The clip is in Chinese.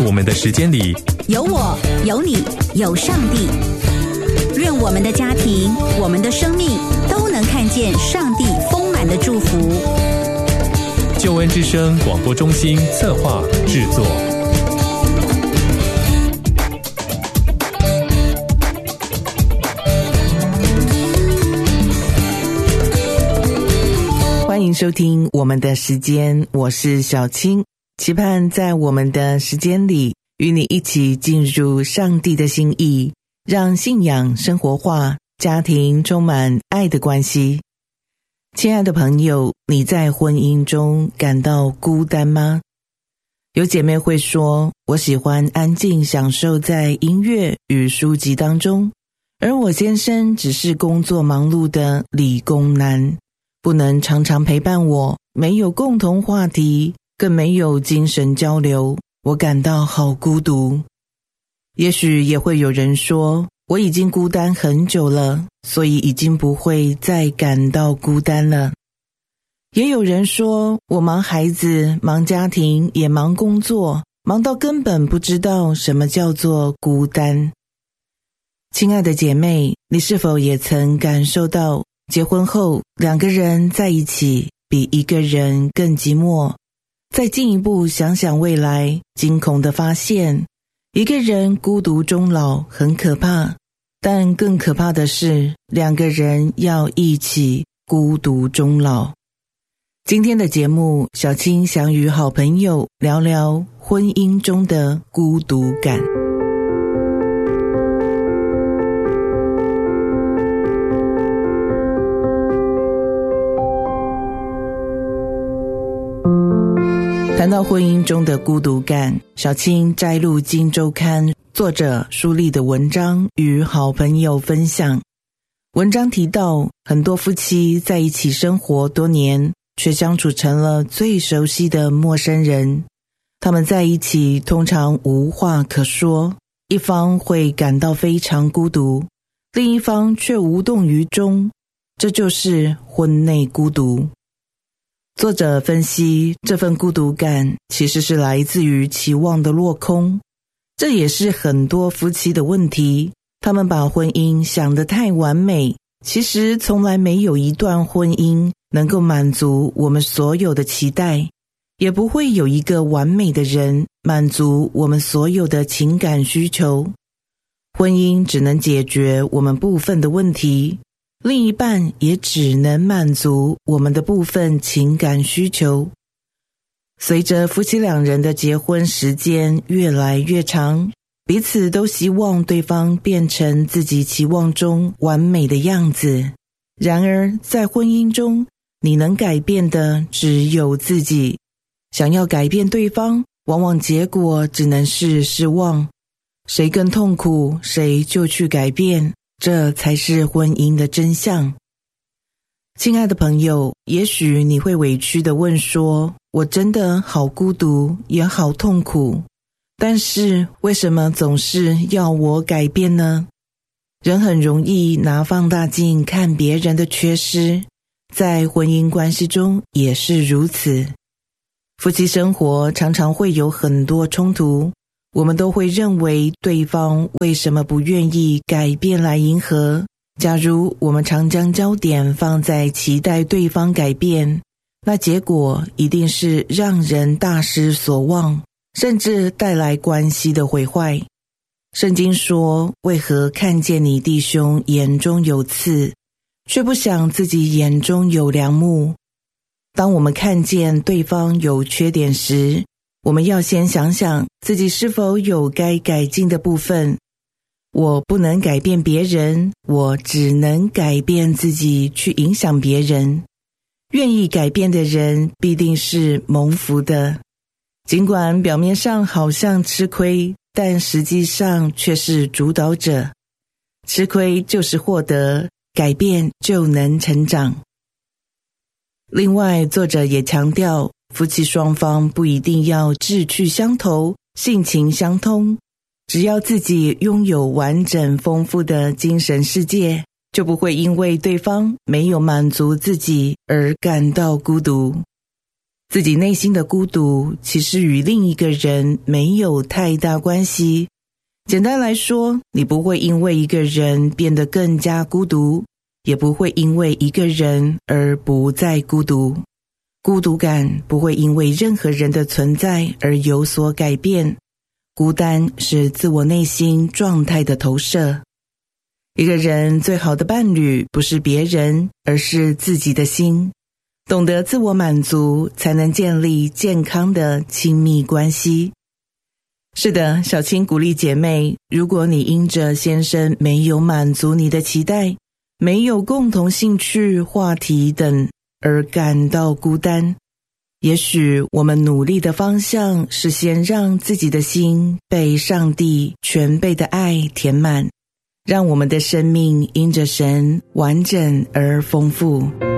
我们的时间里， 有我，有你，有上帝。愿我们的家庭，我们的生命都能看见上帝丰满的祝福。 救恩之声广播中心策划制作。 欢迎收听我们的时间，我是小青，期盼在我们的时间里与你一起进入上帝的心意，让信仰生活化，家庭充满爱的关系。亲爱的朋友，你在婚姻中感到孤单吗？有姐妹会说，我喜欢安静享受在音乐与书籍当中，而我先生只是工作忙碌的理工男，不能常常陪伴我，没有共同话题，更没有精神交流，我感到好孤独。也许也会有人说，我已经孤单很久了，所以已经不会再感到孤单了。也有人说，我忙孩子，忙家庭，也忙工作，忙到根本不知道什么叫做孤单。亲爱的姐妹，你是否也曾感受到结婚后两个人在一起比一个人更寂寞？再进一步想想未来，惊恐地发现一个人孤独终老很可怕，但更可怕的是两个人要一起孤独终老。今天的节目，小青想与好朋友聊聊婚姻中的孤独感。谈到婚姻中的孤独感，小青摘录《今周刊》作者舒丽的文章与好朋友分享。文章提到，很多夫妻在一起生活多年，却相处成了最熟悉的陌生人。他们在一起通常无话可说，一方会感到非常孤独，另一方却无动于衷，这就是婚内孤独。作者分析，这份孤独感其实是来自于期望的落空，这也是很多夫妻的问题。他们把婚姻想得太完美，其实从来没有一段婚姻能够满足我们所有的期待，也不会有一个完美的人满足我们所有的情感需求。婚姻只能解决我们部分的问题，另一半也只能满足我们的部分情感需求。随着夫妻两人的结婚时间越来越长，彼此都希望对方变成自己期望中完美的样子。然而，在婚姻中，你能改变的只有自己。想要改变对方，往往结果只能是失望。谁更痛苦，谁就去改变，这才是婚姻的真相。亲爱的朋友，也许你会委屈地问说，我真的好孤独，也好痛苦，但是为什么总是要我改变呢？人很容易拿放大镜看别人的缺失，在婚姻关系中也是如此。夫妻生活常常会有很多冲突，我们都会认为对方为什么不愿意改变来迎合。假如我们常将焦点放在期待对方改变，那结果一定是让人大失所望，甚至带来关系的毁坏。圣经说，为何看见你弟兄眼中有刺，却不想自己眼中有梁木？当我们看见对方有缺点时，我们要先想想自己是否有该改进的部分。我不能改变别人，我只能改变自己去影响别人。愿意改变的人必定是蒙福的，尽管表面上好像吃亏，但实际上却是主导者。吃亏就是获得，改变就能成长。另外，作者也强调，夫妻双方不一定要志趣相投、性情相通，只要自己拥有完整丰富的精神世界，就不会因为对方没有满足自己而感到孤独。 自己内心的孤独其实与另一个人没有太大关系。简单来说，你不会因为一个人变得更加孤独，也不会因为一个人而不再孤独。孤独感不会因为任何人的存在而有所改变。孤单是自我内心状态的投射。一个人最好的伴侣不是别人，而是自己的心。懂得自我满足，才能建立健康的亲密关系。是的，小青鼓励姐妹，如果你因着先生没有满足你的期待，没有共同兴趣、话题等而感到孤单，也许我们努力的方向是先让自己的心被上帝全备的爱填满，让我们的生命因着神完整而丰富。